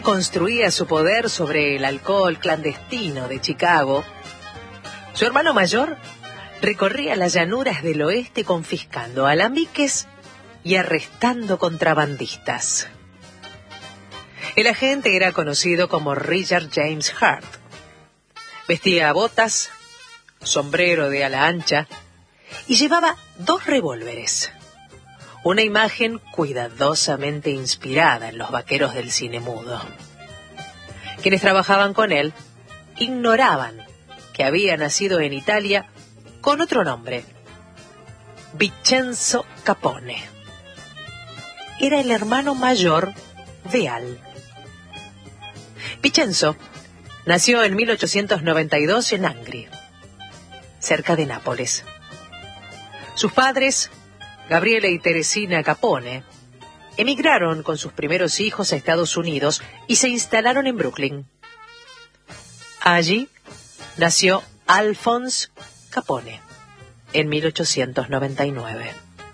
construía su poder sobre el alcohol clandestino de Chicago, su hermano mayor recorría las llanuras del oeste confiscando alambiques y arrestando contrabandistas. El agente era conocido como Richard James Hart. Vestía botas, sombrero de ala ancha y llevaba 2 revólveres. Una imagen cuidadosamente inspirada en los vaqueros del cine mudo. Quienes trabajaban con él ignoraban que había nacido en Italia con otro nombre, Vincenzo Capone. Era el hermano mayor de Al. Vincenzo nació en 1892 en Angri, cerca de Nápoles. Sus padres, Gabriele y Teresina Capone, emigraron con sus primeros hijos a Estados Unidos y se instalaron en Brooklyn. Allí nació Alphonse Capone en 1899.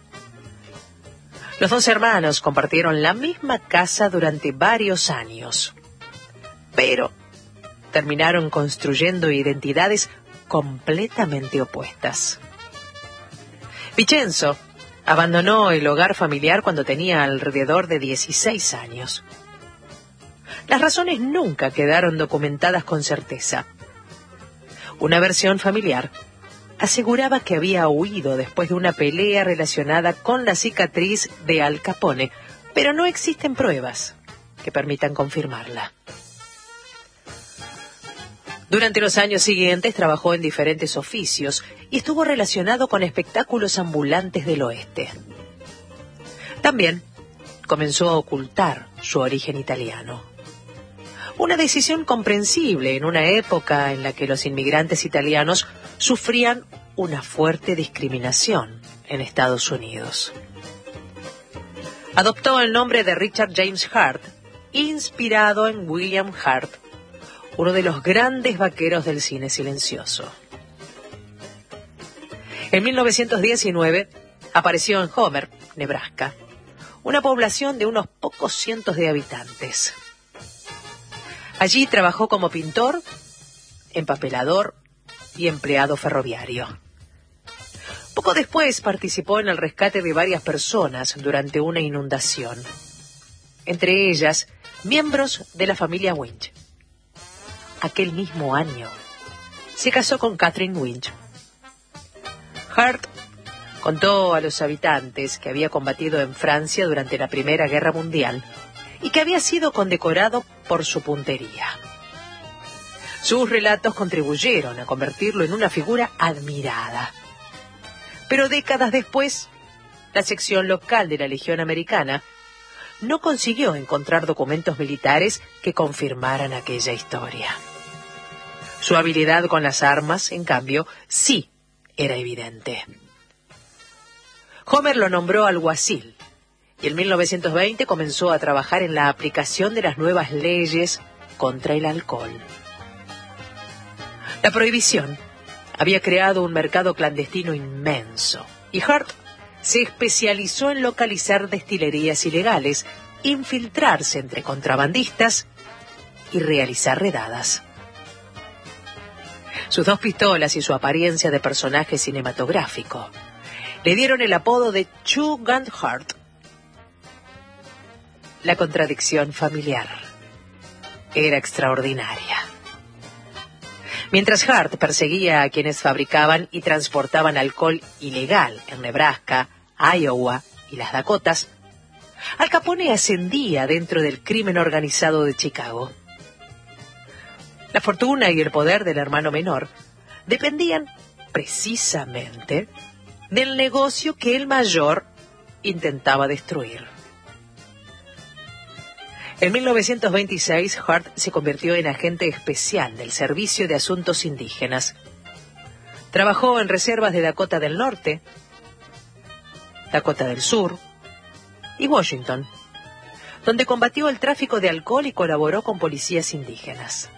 Los 2 hermanos compartieron la misma casa durante varios años, pero terminaron construyendo identidades completamente opuestas. Vincenzo abandonó el hogar familiar cuando tenía alrededor de 16 años. Las razones nunca quedaron documentadas con certeza. Una versión familiar aseguraba que había huido después de una pelea relacionada con la cicatriz de Al Capone, pero no existen pruebas que permitan confirmarla. Durante los años siguientes trabajó en diferentes oficios y estuvo relacionado con espectáculos ambulantes del oeste. También comenzó a ocultar su origen italiano. Una decisión comprensible en una época en la que los inmigrantes italianos sufrían una fuerte discriminación en Estados Unidos. Adoptó el nombre de Richard James Hart, inspirado en William Hart, uno de los grandes vaqueros del cine silencioso. En 1919 apareció en Homer, Nebraska, una población de unos pocos cientos de habitantes. Allí trabajó como pintor, empapelador y empleado ferroviario. Poco después participó en el rescate de varias personas durante una inundación, entre ellas miembros de la familia Winch. Aquel mismo año se casó con Catherine Winch. Hart contó a los habitantes que había combatido en Francia durante la Primera Guerra Mundial y que había sido condecorado por su puntería. Sus relatos contribuyeron a convertirlo en una figura admirada. Pero décadas después, la sección local de la Legión Americana no consiguió encontrar documentos militares que confirmaran aquella historia. Su habilidad con las armas, en cambio, sí era evidente. Homer lo nombró alguacil y en 1920 comenzó a trabajar en la aplicación de las nuevas leyes contra el alcohol. La prohibición había creado un mercado clandestino inmenso y Hart se especializó en localizar destilerías ilegales, infiltrarse entre contrabandistas y realizar redadas. Sus 2 pistolas y su apariencia de personaje cinematográfico le dieron el apodo de Two Gun Hart. La contradicción familiar era extraordinaria. Mientras Hart perseguía a quienes fabricaban y transportaban alcohol ilegal en Nebraska, Iowa y las Dakotas, Al Capone ascendía dentro del crimen organizado de Chicago. La fortuna y el poder del hermano menor dependían precisamente del negocio que el mayor intentaba destruir. En 1926, Hart se convirtió en agente especial del Servicio de Asuntos Indígenas. Trabajó en reservas de Dakota del Norte, Dakota del Sur y Washington, donde combatió el tráfico de alcohol y colaboró con policías indígenas.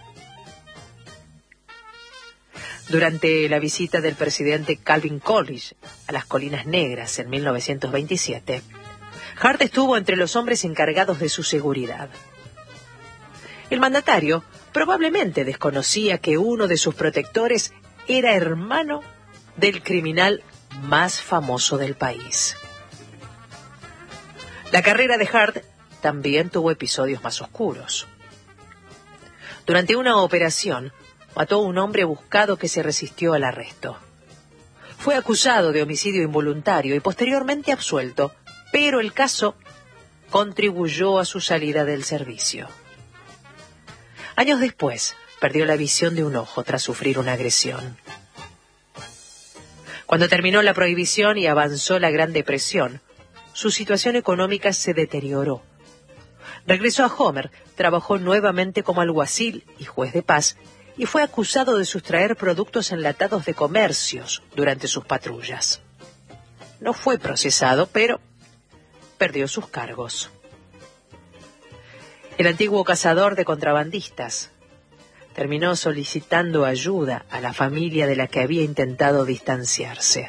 Durante la visita del presidente Calvin Coolidge a las Colinas Negras en 1927, Hart estuvo entre los hombres encargados de su seguridad. El mandatario probablemente desconocía que uno de sus protectores era hermano del criminal más famoso del país. La carrera de Hart también tuvo episodios más oscuros. Durante una operación, mató a un hombre buscado que se resistió al arresto. Fue acusado de homicidio involuntario y posteriormente absuelto, pero el caso contribuyó a su salida del servicio. Años después, perdió la visión de un ojo tras sufrir una agresión. Cuando terminó la prohibición y avanzó la Gran Depresión, su situación económica se deterioró. Regresó a Homer, trabajó nuevamente como alguacil y juez de paz, y fue acusado de sustraer productos enlatados de comercios durante sus patrullas. No fue procesado, pero perdió sus cargos. El antiguo cazador de contrabandistas terminó solicitando ayuda a la familia de la que había intentado distanciarse.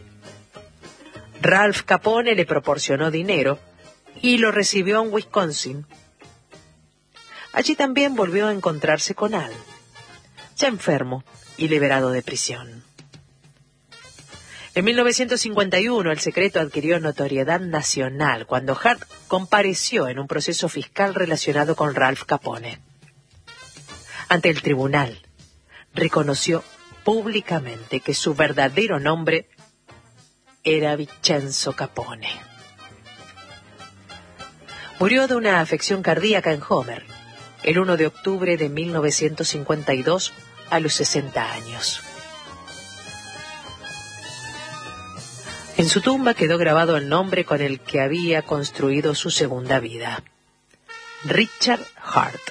Ralph Capone le proporcionó dinero y lo recibió en Wisconsin. Allí también volvió a encontrarse con Al, ya enfermo y liberado de prisión. En 1951 el secreto adquirió notoriedad nacional cuando Hart compareció en un proceso fiscal relacionado con Ralph Capone. Ante el tribunal, reconoció públicamente que su verdadero nombre era Vincenzo Capone. Murió de una afección cardíaca en Homer, el 1 de octubre de 1952, a los 60 años. En su tumba quedó grabado el nombre con el que había construido su segunda vida: Richard Hart.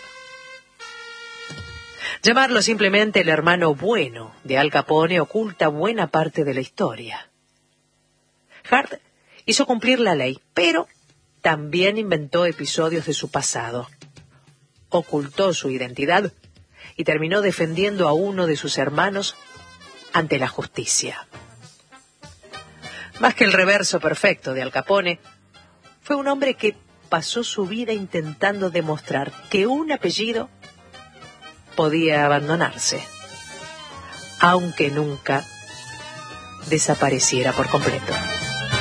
Llamarlo simplemente el hermano bueno de Al Capone oculta buena parte de la historia. Hart hizo cumplir la ley, pero también inventó episodios de su pasado. Ocultó su identidad y terminó defendiendo a uno de sus hermanos ante la justicia. Más que el reverso perfecto de Al Capone, fue un hombre que pasó su vida intentando demostrar que un apellido podía abandonarse, aunque nunca desapareciera por completo.